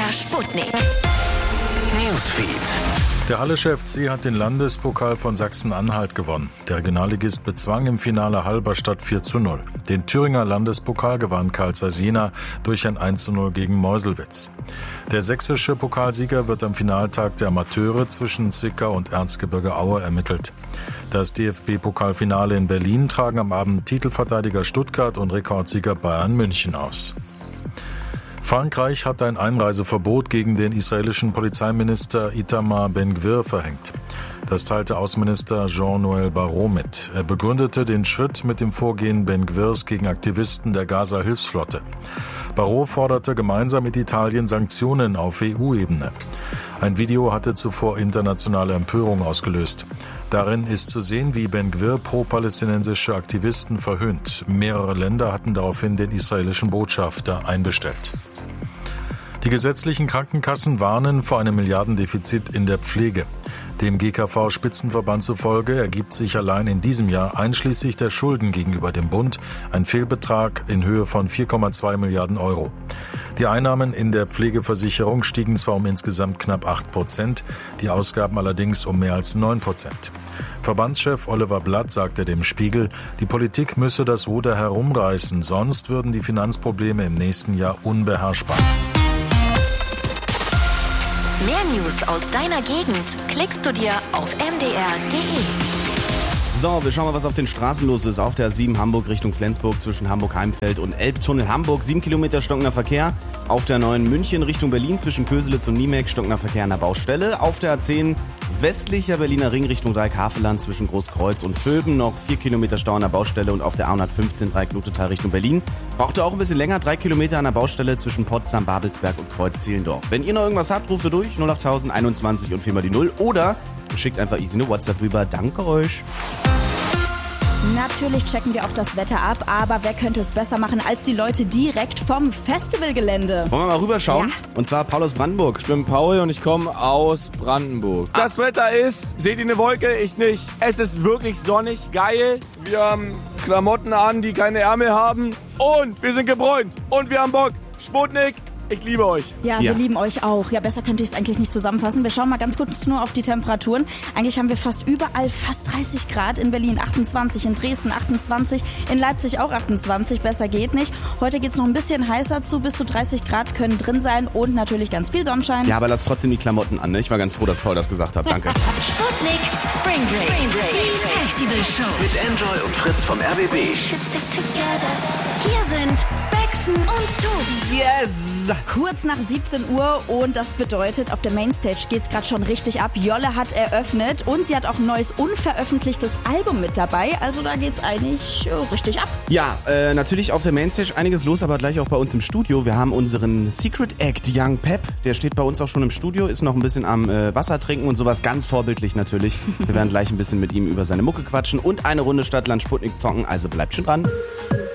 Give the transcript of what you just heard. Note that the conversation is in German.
MDR Sputnik. Newsfeed. Der Hallische FC hat den Landespokal von Sachsen-Anhalt gewonnen. Der Regionalligist bezwang im Finale Halberstadt 4:0. Den Thüringer Landespokal gewann Carl Zeiss Jena durch ein 1:0 gegen Meuselwitz. Der sächsische Pokalsieger wird am Finaltag der Amateure zwischen Zwickau und Erzgebirge Aue ermittelt. Das DFB-Pokalfinale in Berlin tragen am Abend Titelverteidiger Stuttgart und Rekordsieger Bayern München aus. Frankreich hat ein Einreiseverbot gegen den israelischen Polizeiminister Itamar Ben-Gvir verhängt. Das teilte Außenminister Jean-Noël Barrot mit. Er begründete den Schritt mit dem Vorgehen Ben-Gvirs gegen Aktivisten der Gaza-Hilfsflotte. Barrot forderte gemeinsam mit Italien Sanktionen auf EU-Ebene. Ein Video hatte zuvor internationale Empörung ausgelöst. Darin ist zu sehen, wie Ben-Gvir pro-palästinensische Aktivisten verhöhnt. Mehrere Länder hatten daraufhin den israelischen Botschafter einbestellt. Die gesetzlichen Krankenkassen warnen vor einem Milliardendefizit in der Pflege. Dem GKV-Spitzenverband zufolge ergibt sich allein in diesem Jahr einschließlich der Schulden gegenüber dem Bund ein Fehlbetrag in Höhe von 4,2 Milliarden Euro. Die Einnahmen in der Pflegeversicherung stiegen zwar um insgesamt knapp 8%, die Ausgaben allerdings um mehr als 9%. Verbandschef Oliver Blatt sagte dem Spiegel, die Politik müsse das Ruder herumreißen, sonst würden die Finanzprobleme im nächsten Jahr unbeherrschbar. Mehr News aus deiner Gegend klickst du dir auf mdr.de. So, wir schauen mal, was auf den Straßen los ist. Auf der 7 Hamburg Richtung Flensburg zwischen Hamburg-Heimfeld und Elbtunnel Hamburg. 7 Kilometer stockender Verkehr. Auf der 9 München Richtung Berlin zwischen Köselitz und Niemek stockender Verkehr an der Baustelle. Auf der 10 westlicher Berliner Ring Richtung Dreieck-Havelland zwischen Großkreuz und Vöben. Noch 4 Kilometer Stau an der Baustelle. Und auf der A115 Dreieck-Lutetal Richtung Berlin. Brauchte auch ein bisschen länger. 3 Kilometer an der Baustelle zwischen Potsdam, Babelsberg und Kreuz-Zehlendorf. Wenn ihr noch irgendwas habt, ruft ihr durch. 08000 21 und 4 mal die 0. Oder schickt einfach easy eine WhatsApp rüber. Danke euch. Natürlich checken wir auch das Wetter ab, aber wer könnte es besser machen als die Leute direkt vom Festivalgelände? Wollen wir mal rüberschauen? Ja. Und zwar Paul aus Brandenburg. Ich bin Paul und ich komme aus Brandenburg. Das Wetter ist, seht ihr eine Wolke? Ich nicht. Es ist wirklich sonnig, geil. Wir haben Klamotten an, die keine Ärmel haben. Und wir sind gebräunt. Und wir haben Bock. Sputnik. Ich liebe euch. Ja, wir lieben euch auch. Ja, besser könnte ich es eigentlich nicht zusammenfassen. Wir schauen mal ganz kurz nur auf die Temperaturen. Eigentlich haben wir fast überall fast 30 Grad. In Berlin 28, in Dresden 28, in Leipzig auch 28. Besser geht nicht. Heute geht es noch ein bisschen heißer zu. Bis zu 30 Grad können drin sein und natürlich ganz viel Sonnenschein. Ja, aber lasst trotzdem die Klamotten an. Ne? Ich war ganz froh, dass Paul das gesagt hat. Danke. Sputnik Spring Break. Die Festivalshow. Mit Enjoy und Fritz vom RBB. Hier sind Bexen und Tobi. Yes! Kurz nach 17 Uhr und das bedeutet, auf der Mainstage geht's gerade schon richtig ab. Jolle hat eröffnet und sie hat auch ein neues unveröffentlichtes Album mit dabei. Also da geht's eigentlich richtig ab. Ja, natürlich auf der Mainstage einiges los, aber gleich auch bei uns im Studio. Wir haben unseren Secret Act, Young Pep. Der steht bei uns auch schon im Studio, ist noch ein bisschen am Wasser trinken und sowas. Ganz vorbildlich natürlich. Wir werden gleich ein bisschen mit ihm über seine Mucke quatschen und eine Runde Stadtland Sputnik zocken. Also bleibt schon dran.